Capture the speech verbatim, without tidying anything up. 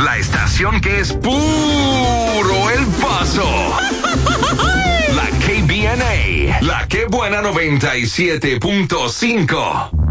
La estación que es puro El Paso. La K B N A. La Que Buena noventa y siete punto cinco.